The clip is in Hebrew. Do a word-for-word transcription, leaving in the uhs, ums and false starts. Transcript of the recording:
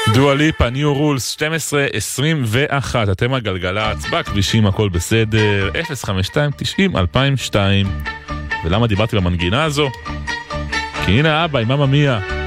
דואה ליפה, ניו רולס, שתים עשרה עשרים ואחת, אתם הגלגלצ, בכבישים הכל בסדר, אפס חמש שתיים תשעים אלפיים ושתיים. ולמה דיברתי במנגינה הזו? כי הנה אבא עם אמא מיה.